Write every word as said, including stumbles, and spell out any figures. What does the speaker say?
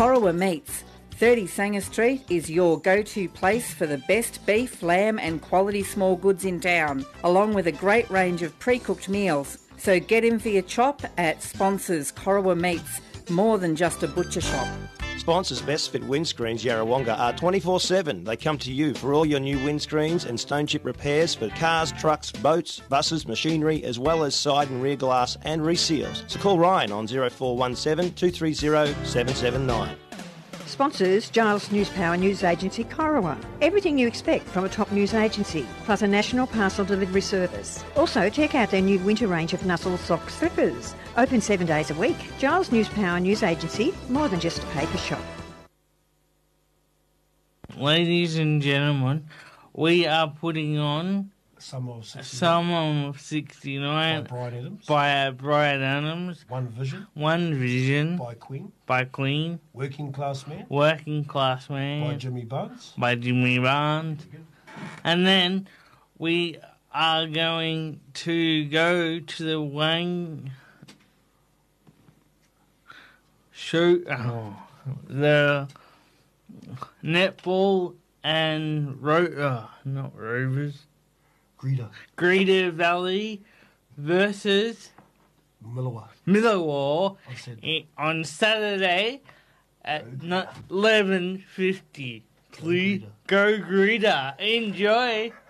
Corowa Meats, thirty Sanger Street is your go-to place for the best beef, lamb and quality small goods in town, along with a great range of pre-cooked meals. So get in for your chop at Sponsors Corowa Meats, more than just a butcher shop. Sponsors Best Fit Windscreens Yarrawonga are twenty-four seven. They come to you for all your new windscreens and stone chip repairs for cars, trucks, boats, buses, machinery, as well as side and rear glass and reseals. So call Ryan on zero four one seven, two three zero, seven seven nine. Sponsors Giles News Power News Agency Corowa. Everything you expect from a top news agency, plus a national parcel delivery service. Also, check out their new winter range of Nussel sock slippers. Open seven days a week. Giles News Power News Agency, more than just a paper shop. Ladies and gentlemen, we are putting on Summer of sixty-nine. Summer of sixty-nine By Brian Adams. by uh, Brian Adams. One Vision. One Vision By Queen. by Queen. Working Class Man. Working Class Man By Jimmy Barnes. by Jimmy Barnes. And then we are going to go to the Wang shoot oh, the netball and ro- uh, not Rovers. Greta. Greta Valley versus Millawa. Middlewar I said i- on Saturday at eleven fifty. Please go Greta. Enjoy.